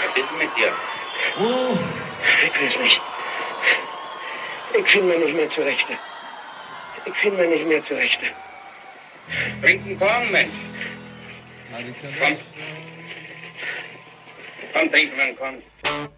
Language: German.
Was ist mit dir? Oh, Ich weiß nicht. Ich finde mir nicht mehr zurecht. Ich finde mir nicht mehr zurecht. Trink einen Korn, Mensch. ja, die können Komm. Komm, trink einen Korn.